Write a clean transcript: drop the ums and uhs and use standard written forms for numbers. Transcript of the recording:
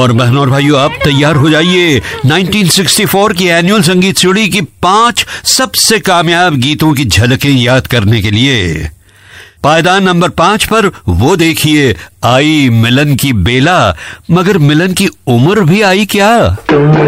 और बहनों और भाइयों, आप तैयार हो जाइए 1964 की एनुअल संगीत सीढ़ी की 5 सबसे कामयाब गीतों की झलकें याद करने के लिए। पायदान नंबर 5 पर वो देखिए, आई मिलन की बेला, मगर मिलन की उम्र भी आई क्या।